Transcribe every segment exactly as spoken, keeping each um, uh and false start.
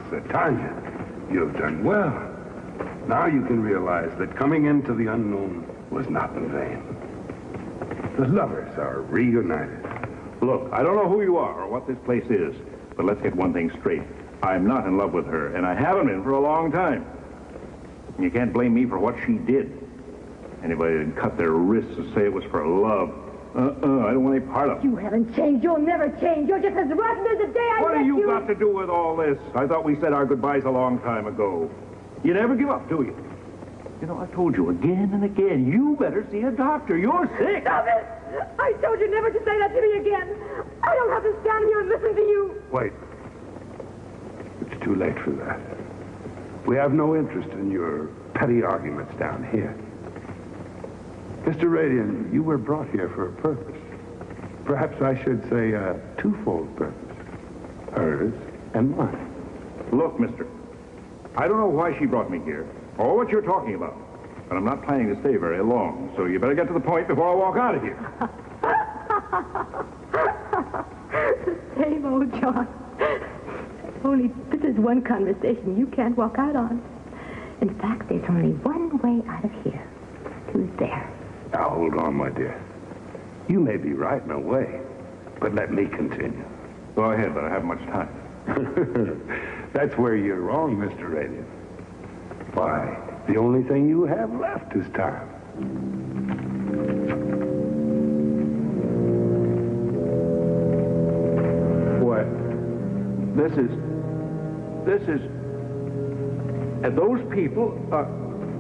Tanya, you have done well. Now you can realize that coming into the unknown was not in vain. The lovers are reunited. Look, I don't know who you are or what this place is, but let's get one thing straight. I'm not in love with her, and I haven't been for a long time. You can't blame me for what she did. Anybody that cut their wrists to say it was for love, uh-uh, I don't want any part of it. You haven't changed. You'll never change. You're just as rotten as the day I What met have you you. got to do with all this? I thought we said our goodbyes a long time ago. You never give up, do you? You know, I told you again and again, you better see a doctor. You're sick. Stop it! I told you never to say that to me again. I don't have to stand here and listen to you. Wait. It's too late for that. We have no interest in your petty arguments down here. Mister Radian, you were brought here for a purpose. Perhaps I should say a twofold purpose. Hers and mine. Look, mister, I don't know why she brought me here or what you're talking about, but I'm not planning to stay very long, so you better get to the point before I walk out of here. Same old John. Only this is one conversation you can't walk out on. In fact, there's only one way out of here. Who's there? Now, hold on, my dear. You may be right in a way, but let me continue. Go ahead, but I haven't much time. That's where you're wrong, Mister Radian. Why, the only thing you have left is time. What? This is... This is... And those people are...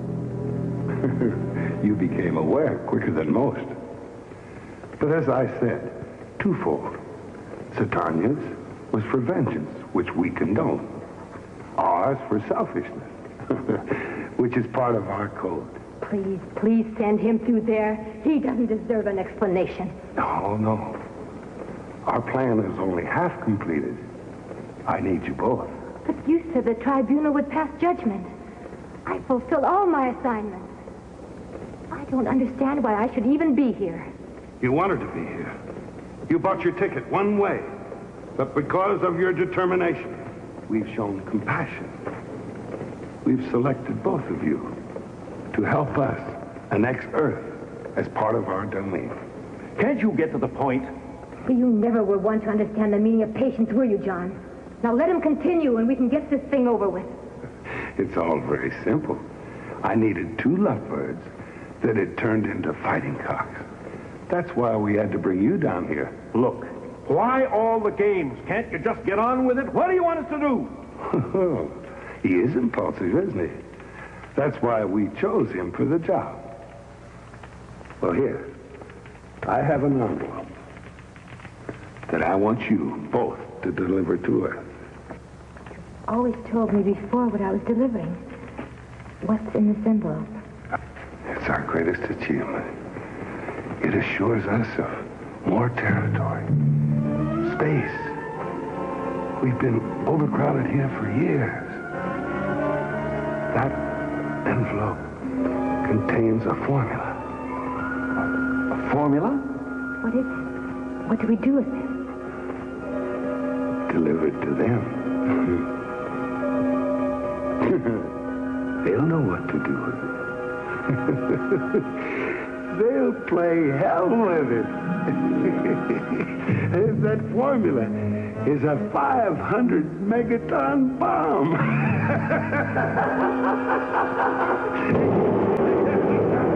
You became aware quicker than most. But as I said, twofold. Satanya's was for vengeance, which we condone. Ours for selfishness, which is part of our code. Please, please send him through there. He doesn't deserve an explanation. No, no. Our plan is only half completed. I need you both. But you said the tribunal would pass judgment. I fulfilled all my assignments. I don't understand why I should even be here. You wanted to be here. You bought your ticket one way. But because of your determination, we've shown compassion. We've selected both of you to help us annex Earth as part of our domain. Can't you get to the point? You never were one to understand the meaning of patience, were you, John? Now let him continue and we can get this thing over with. It's all very simple. I needed two lovebirds that had turned into fighting cocks. That's why we had to bring you down here. Look, why all the games? Can't you just get on with it? What do you want us to do? He is impulsive, isn't he? That's why we chose him for the job. Well, here, I have an envelope that I want you both to deliver to her. Always told me before what I was delivering. What's in this envelope? It's our greatest achievement. It assures us of more territory, space. We've been overcrowded here for years. That envelope contains a formula. A formula? What is it? What do we do with it? Delivered to them. They'll know what to do with it. They'll play hell with it. That formula is a five hundred megaton bomb.